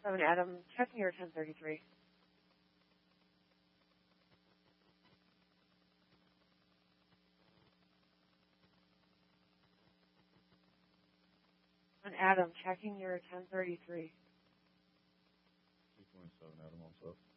7 Adam, checking your 1033. And Adam, checking your 1033. 227 Adam also.